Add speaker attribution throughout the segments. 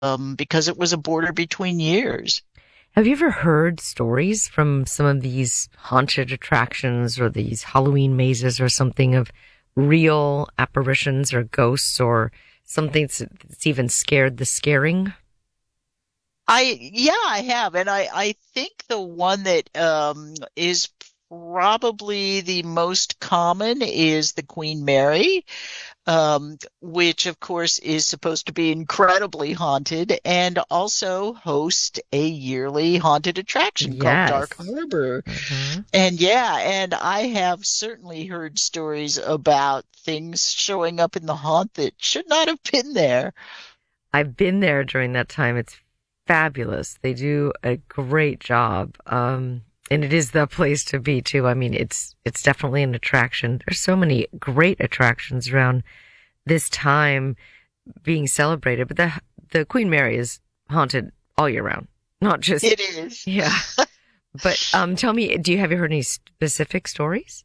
Speaker 1: because it was a border between years.
Speaker 2: Have you ever heard stories from some of these haunted attractions or these Halloween mazes or something of real apparitions or ghosts or something that's even scared the scaring?
Speaker 1: Yeah, I have. And I think the one that is probably the most common is the Queen Mary, which of course is supposed to be incredibly haunted and also host a yearly haunted attraction called Dark
Speaker 2: Yes.
Speaker 1: Harbor.
Speaker 2: Hmm.
Speaker 1: And yeah, and I have certainly heard stories about things showing up in the haunt that should not have been there.
Speaker 2: I've been there during that time. It's fabulous. They do a great job. And it is the place to be too. I mean, it's definitely an attraction. There's so many great attractions around this time being celebrated, but the Queen Mary is haunted all year round, not just,
Speaker 1: It is.
Speaker 2: yeah. But, tell me, have you heard any specific stories?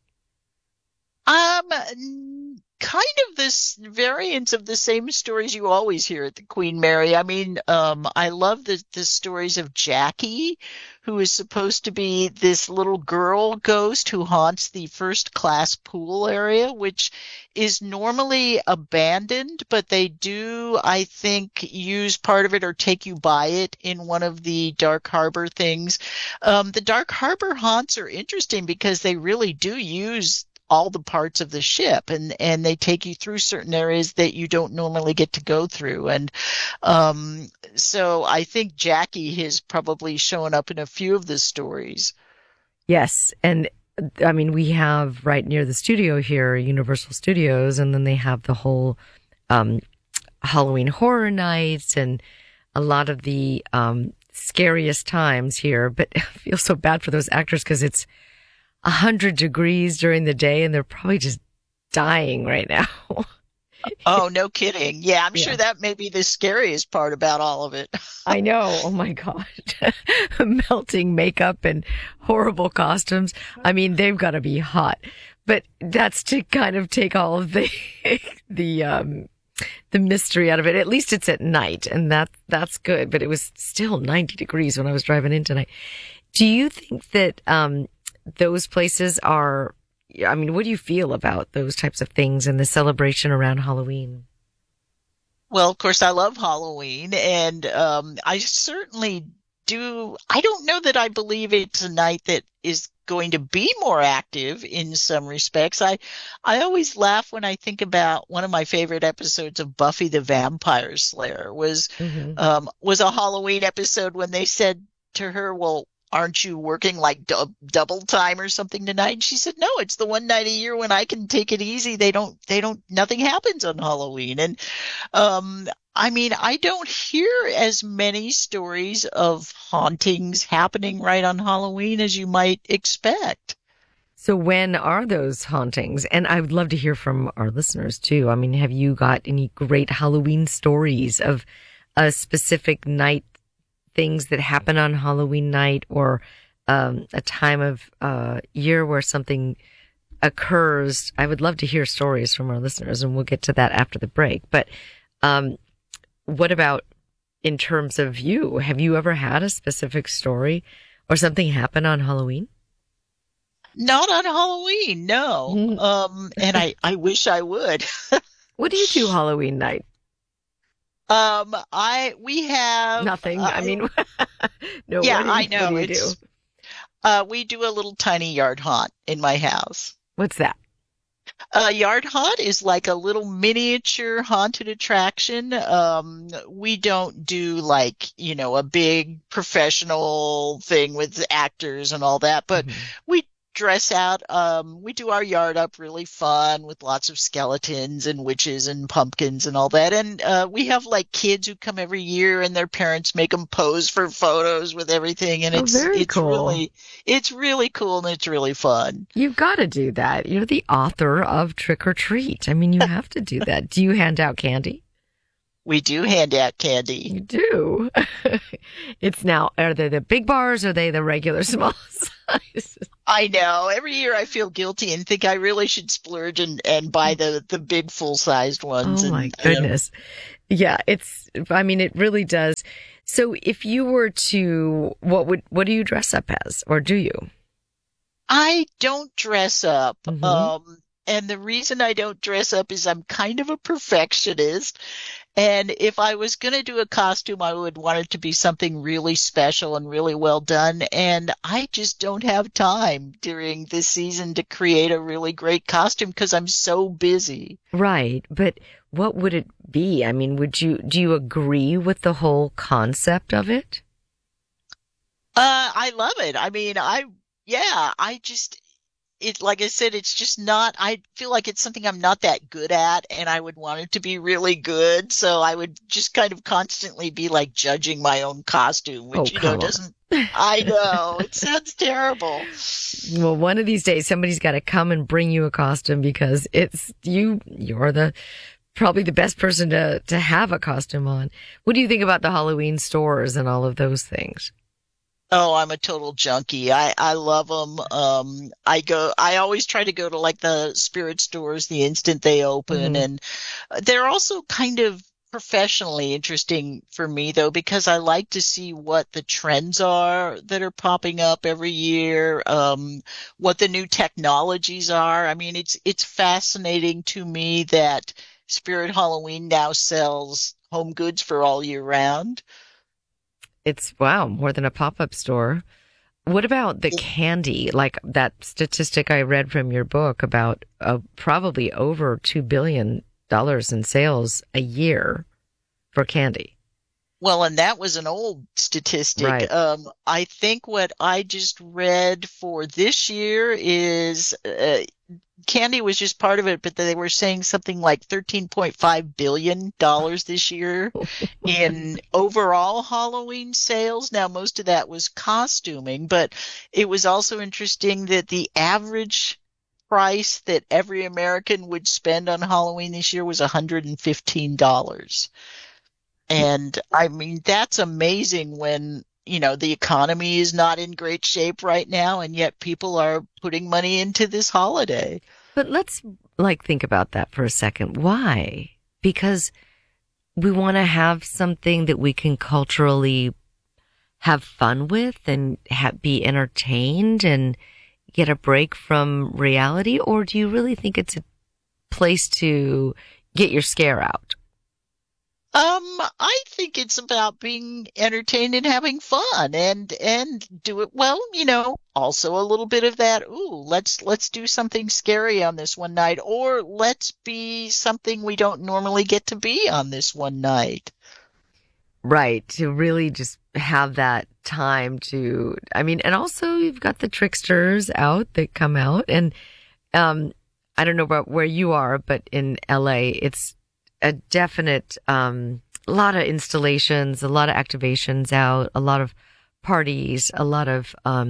Speaker 1: Kind of this variants of the same stories you always hear at the Queen Mary. I mean, I love the stories of Jackie, who is supposed to be this little girl ghost who haunts the first class pool area, which is normally abandoned, but they do, I think, use part of it or take you by it in one of the Dark Harbor things. The Dark Harbor haunts are interesting because they really do use all the parts of the ship and they take you through certain areas that you don't normally get to go through. And so I think Jackie has probably shown up in a few of the stories.
Speaker 2: Yes. And I mean, we have right near the studio here, Universal Studios, and then they have the whole, Halloween Horror Nights and a lot of the, scariest times here. But I feel so bad for those actors because it's 100 degrees during the day and they're probably just dying right now.
Speaker 1: Oh, no kidding. Yeah, I'm
Speaker 2: Yeah.
Speaker 1: sure that may be the scariest part about all of it.
Speaker 2: I know. Oh my God. Melting makeup and horrible costumes. I mean, they've got to be hot, but that's to kind of take all of the, the mystery out of it. At least it's at night and that's good, but it was still 90 degrees when I was driving in tonight. Do you think that, those places are, I mean, what do you feel about those types of things and the celebration around Halloween?
Speaker 1: Well, of course, I love Halloween, and I certainly do. I don't know that I believe it's a night that is going to be more active in some respects. I always laugh when I think about one of my favorite episodes of Buffy the Vampire Slayer
Speaker 2: Hmm.
Speaker 1: was a Halloween episode when they said to her, "Well, aren't you working like double time or something tonight?" And she said, "No, it's the one night a year when I can take it easy. Nothing happens on Halloween." And, I mean, I don't hear as many stories of hauntings happening right on Halloween as you might expect.
Speaker 2: So when are those hauntings? And I would love to hear from our listeners too. I mean, have you got any great Halloween stories of a specific night, things that happen on Halloween night or a time of year where something occurs? I would love to hear stories from our listeners, and we'll get to that after the break. But what about in terms of you? Have you ever had a specific story or something happen on Halloween?
Speaker 1: Not on Halloween, no. And I wish I would.
Speaker 2: What do you do Halloween night?
Speaker 1: We have,
Speaker 2: Nothing. I mean, no.
Speaker 1: yeah,
Speaker 2: What
Speaker 1: I
Speaker 2: do
Speaker 1: know.
Speaker 2: you do?
Speaker 1: We do a little tiny yard haunt in my house.
Speaker 2: What's that?
Speaker 1: A yard haunt is like a little miniature haunted attraction. We don't do like, a big professional thing with actors and all that, but
Speaker 2: Mhm.
Speaker 1: we dress out. We do our yard up really fun with lots of skeletons and witches and pumpkins and all that. And we have like kids who come every year and their parents make them pose for photos with everything. And
Speaker 2: Oh, very cool.
Speaker 1: it's really cool and it's really fun.
Speaker 2: You've got to do that. You're the author of Trick or Treat. I mean, you have to do that. Do you hand out candy?
Speaker 1: We do hand out candy.
Speaker 2: You do. It's now, are they the big bars or are they the regular small size?
Speaker 1: I know. Every year I feel guilty and think I really should splurge and buy the big full-sized ones.
Speaker 2: Oh
Speaker 1: And
Speaker 2: my goodness. Yeah, I mean, it really does. So if you were to, what do you dress up as, or do you?
Speaker 1: I don't dress up.
Speaker 2: Hmm.
Speaker 1: And the reason I don't dress up is I'm kind of a perfectionist. And if I was going to do a costume, I would want it to be something really special and really well done. And I just don't have time during this season to create a really great costume because I'm so busy.
Speaker 2: Right. But what would it be? I mean, do you agree with the whole concept of it?
Speaker 1: I love it. I mean, yeah, like I said, it's just not, I feel like it's something I'm not that good at, and I would want it to be really good. So I would just kind of constantly be like judging my own costume,
Speaker 2: Oh,
Speaker 1: which,
Speaker 2: come on.
Speaker 1: doesn't, I know, it sounds terrible.
Speaker 2: Well, one of these days somebody's got to come and bring you a costume because you're probably the best person to have a costume on. What do you think about the Halloween stores and all of those things?
Speaker 1: Oh, I'm a total junkie. I love them. I always try to go to like the spirit stores the instant they open.
Speaker 2: Hmm.
Speaker 1: And they're also kind of professionally interesting for me though, because I like to see what the trends are that are popping up every year, what the new technologies are. I mean, it's fascinating to me that Spirit Halloween now sells home goods for all year round.
Speaker 2: It's wow, more than a pop-up store. What about the candy? Like that statistic I read from your book about probably over $2 billion in sales a year for candy.
Speaker 1: Well, and that was an old statistic.
Speaker 2: Right.
Speaker 1: I think what I just read for this year is candy was just part of it, but they were saying something like $13.5 billion this year in overall Halloween sales. Now, most of that was costuming, but it was also interesting that the average price that every American would spend on Halloween this year was $115. And I mean, that's amazing when, the economy is not in great shape right now, and yet people are putting money into this holiday.
Speaker 2: But let's like think about that for a second. Why? Because we want to have something that we can culturally have fun with and be entertained and get a break from reality? Or do you really think it's a place to get your scare out?
Speaker 1: I think it's about being entertained and having fun and do it well, also a little bit of that, ooh, let's do something scary on this one night, or let's be something we don't normally get to be on this one night.
Speaker 2: Right. To really just have that time to, I mean, and also you've got the tricksters out that come out and, I don't know about where you are, but in LA, it's a definite, lot of installations, a lot of activations out, a lot of parties, a lot of,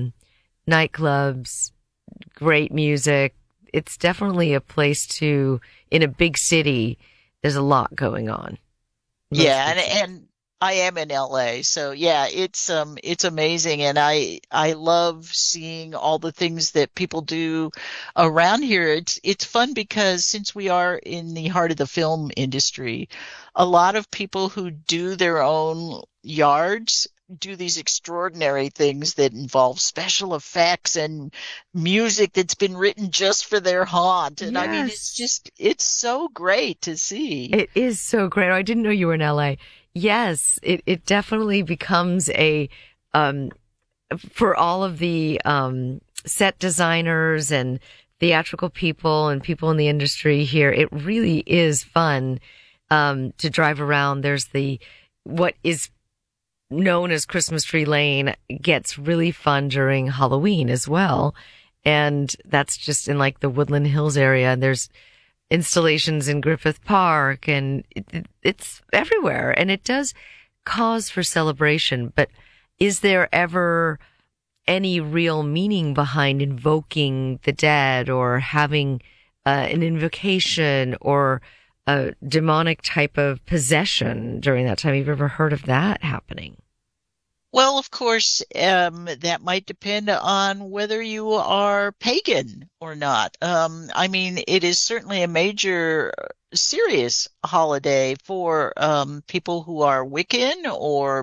Speaker 2: nightclubs, great music. It's definitely a place in a big city, there's a lot going on. Most
Speaker 1: Yeah,
Speaker 2: big cities.
Speaker 1: and I am in LA, so yeah, it's amazing, and I love seeing all the things that people do around here. It's fun because since we are in the heart of the film industry, a lot of people who do their own yards do these extraordinary things that involve special effects and music that's been written just for their haunt. And I mean,
Speaker 2: Yes.
Speaker 1: it's so great to see.
Speaker 2: It is so great. Oh, I didn't know you were in LA. Yes, it definitely becomes um, for all of the, set designers and theatrical people and people in the industry here. It really is fun, to drive around. There's what is known as Christmas Tree Lane gets really fun during Halloween as well. And that's just in like the Woodland Hills area. And there's installations in Griffith Park and it's everywhere. And it does cause for celebration. But is there ever any real meaning behind invoking the dead or having an invocation or a demonic type of possession during that time? Have you ever heard of that happening?
Speaker 1: Well, of course, that might depend on whether you are pagan or not. I mean, it is certainly a major, serious holiday for people who are Wiccan or